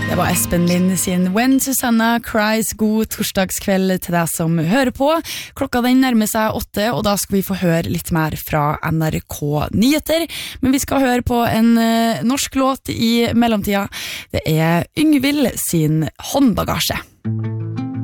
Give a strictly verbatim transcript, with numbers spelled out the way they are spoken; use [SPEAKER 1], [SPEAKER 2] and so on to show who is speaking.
[SPEAKER 1] Det var Espen Lind sin When Susanna Cries. God torsdagskveld til deg som hører på. Klokka den nærmer seg åtte, og da skal vi få høre litt mer fra N R K Nyheter. Men vi skal høre på en uh, norsk låt i mellomtida. Det er Yngvild sin Håndbagasje.